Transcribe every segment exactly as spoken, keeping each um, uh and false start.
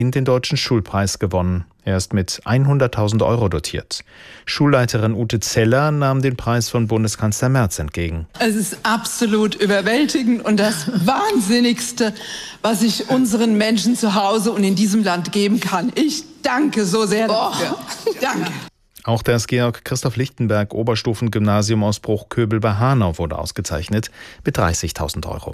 den Deutschen Schulpreis gewonnen. Er ist mit hunderttausend Euro dotiert. Schulleiterin Ute Zeller nahm den Preis von Bundeskanzler Merz entgegen. Es ist absolut überwältigend und das Wahnsinnigste, was ich unseren Menschen zu Hause und in diesem Land geben kann. Ich danke so sehr dafür. Danke. Auch das Georg-Christoph-Lichtenberg Oberstufengymnasium aus Bruchköbel bei Hanau wurde ausgezeichnet mit dreißigtausend Euro.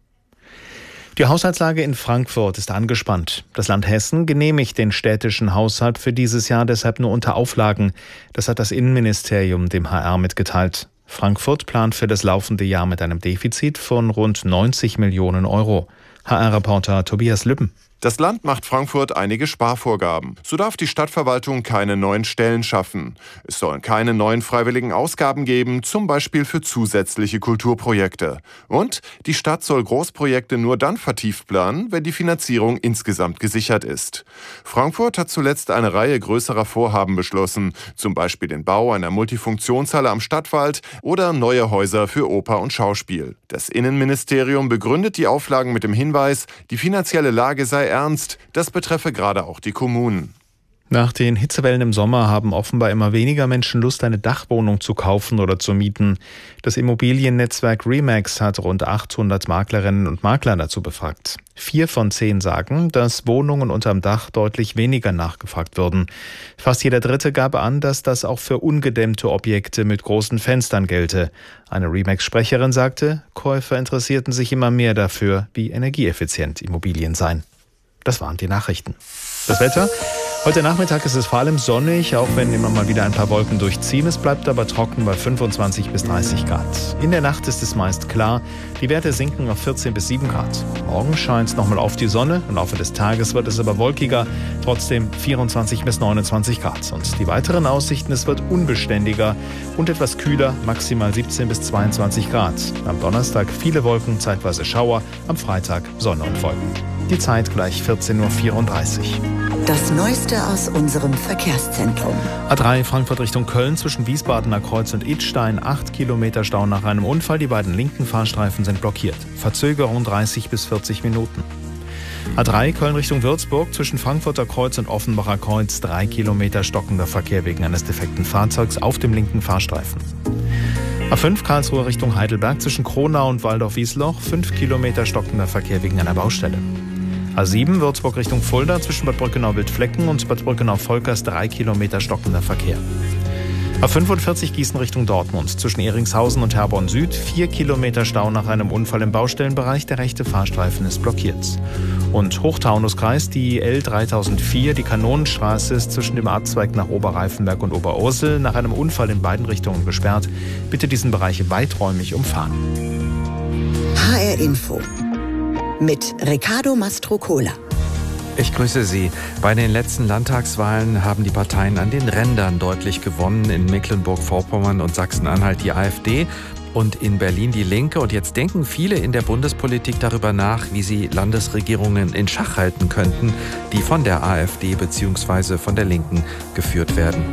Die Haushaltslage in Frankfurt ist angespannt. Das Land Hessen genehmigt den städtischen Haushalt für dieses Jahr deshalb nur unter Auflagen. Das hat das Innenministerium dem H R mitgeteilt. Frankfurt plant für das laufende Jahr mit einem Defizit von rund neunzig Millionen Euro. H R-Reporter Tobias Lübben. Das Land macht Frankfurt einige Sparvorgaben. So darf die Stadtverwaltung keine neuen Stellen schaffen. Es sollen keine neuen freiwilligen Ausgaben geben, zum Beispiel für zusätzliche Kulturprojekte. Und die Stadt soll Großprojekte nur dann vertieft planen, wenn die Finanzierung insgesamt gesichert ist. Frankfurt hat zuletzt eine Reihe größerer Vorhaben beschlossen, zum Beispiel den Bau einer Multifunktionshalle am Stadtwald oder neue Häuser für Oper und Schauspiel. Das Innenministerium begründet die Auflagen mit dem Hinweis, die finanzielle Lage sei ernst, das betreffe gerade auch die Kommunen. Nach den Hitzewellen im Sommer haben offenbar immer weniger Menschen Lust, eine Dachwohnung zu kaufen oder zu mieten. Das Immobiliennetzwerk Remax hat rund achthundert Maklerinnen und Makler dazu befragt. Vier von zehn sagen, dass Wohnungen unterm Dach deutlich weniger nachgefragt würden. Fast jeder Dritte gab an, dass das auch für ungedämmte Objekte mit großen Fenstern gelte. Eine Remax-Sprecherin sagte, Käufer interessierten sich immer mehr dafür, wie energieeffizient Immobilien seien. Das waren die Nachrichten. Das Wetter? Heute Nachmittag ist es vor allem sonnig, auch wenn immer mal wieder ein paar Wolken durchziehen. Es bleibt aber trocken bei fünfundzwanzig bis dreißig Grad. In der Nacht ist es meist klar. Die Werte sinken auf vierzehn bis sieben Grad. Morgen scheint es nochmal auf die Sonne. Im Laufe des Tages wird es aber wolkiger. Trotzdem vierundzwanzig bis neunundzwanzig Grad. Und die weiteren Aussichten, es wird unbeständiger und etwas kühler, maximal siebzehn bis zweiundzwanzig Grad. Am Donnerstag viele Wolken, zeitweise Schauer. Am Freitag Sonne und Wolken. Die Zeit gleich vierzehn Uhr vierunddreißig. Das Neueste aus unserem Verkehrszentrum. A drei Frankfurt Richtung Köln zwischen Wiesbadener Kreuz und Idstein. acht Kilometer Stau nach einem Unfall. Die beiden linken Fahrstreifen sind blockiert. Verzögerung dreißig bis vierzig Minuten. A drei Köln Richtung Würzburg zwischen Frankfurter Kreuz und Offenbacher Kreuz. drei Kilometer stockender Verkehr wegen eines defekten Fahrzeugs auf dem linken Fahrstreifen. A fünf Karlsruhe Richtung Heidelberg zwischen Kronau und Waldorf-Wiesloch. fünf Kilometer stockender Verkehr wegen einer Baustelle. A sieben Würzburg Richtung Fulda zwischen Bad Brückenau-Wildflecken und Bad Brückenau-Volkers drei Kilometer stockender Verkehr. A fünfundvierzig Gießen Richtung Dortmund zwischen Ehringshausen und Herborn Süd vier Kilometer Stau nach einem Unfall im Baustellenbereich. Der rechte Fahrstreifen ist blockiert. Und Hochtaunuskreis, die L dreitausendvier, die Kanonenstraße ist zwischen dem A-Zweig nach Oberreifenberg und Oberursel nach einem Unfall in beiden Richtungen gesperrt. Bitte diesen Bereich weiträumig umfahren. H R Info mit Riccardo Mastrocola. Ich grüße Sie. Bei den letzten Landtagswahlen haben die Parteien an den Rändern deutlich gewonnen. In Mecklenburg-Vorpommern und Sachsen-Anhalt die AfD und in Berlin die Linke. Und jetzt denken viele in der Bundespolitik darüber nach, wie sie Landesregierungen in Schach halten könnten, die von der AfD bzw. von der Linken geführt werden.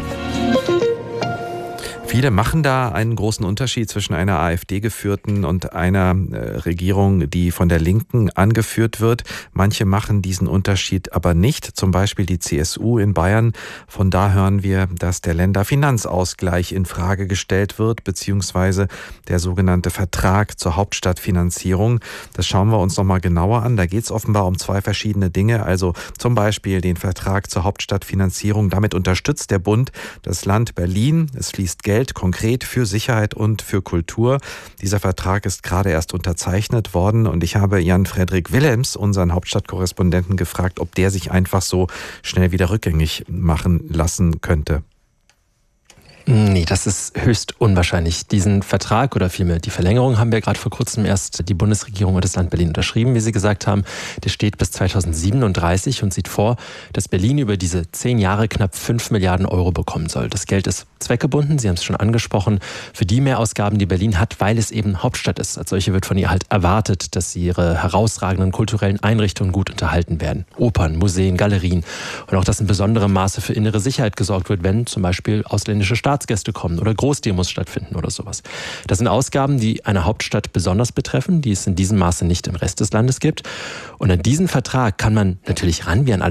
Viele machen da einen großen Unterschied zwischen einer AfD-geführten und einer äh, Regierung, die von der Linken angeführt wird. Manche machen diesen Unterschied aber nicht, zum Beispiel die C S U in Bayern. Von da hören wir, dass der Länderfinanzausgleich in Frage gestellt wird, beziehungsweise der sogenannte Vertrag zur Hauptstadtfinanzierung. Das schauen wir uns nochmal genauer an. Da geht es offenbar um zwei verschiedene Dinge, also zum Beispiel den Vertrag zur Hauptstadtfinanzierung. Damit unterstützt der Bund das Land Berlin. Es fließt Geld konkret für Sicherheit und für Kultur. Dieser Vertrag ist gerade erst unterzeichnet worden und ich habe Jan-Frederik Willems, unseren Hauptstadtkorrespondenten, gefragt, ob der sich einfach so schnell wieder rückgängig machen lassen könnte. Nee, das ist höchst unwahrscheinlich. Diesen Vertrag oder vielmehr die Verlängerung haben wir gerade vor kurzem erst die Bundesregierung und das Land Berlin unterschrieben, wie Sie gesagt haben. Der steht bis zweitausendsiebenunddreißig und sieht vor, dass Berlin über diese zehn Jahre knapp fünf Milliarden Euro bekommen soll. Das Geld ist zweckgebunden, Sie haben es schon angesprochen, für die Mehrausgaben, die Berlin hat, weil es eben Hauptstadt ist. Als solche wird von ihr halt erwartet, dass sie ihre herausragenden kulturellen Einrichtungen gut unterhalten werden. Opern, Museen, Galerien und auch, dass in besonderem Maße für innere Sicherheit gesorgt wird, wenn zum Beispiel ausländische Staaten Staatsgäste kommen oder Großdemos stattfinden oder sowas. Das sind Ausgaben, die eine Hauptstadt besonders betreffen, die es in diesem Maße nicht im Rest des Landes gibt. Und an diesen Vertrag kann man natürlich ran wie an alle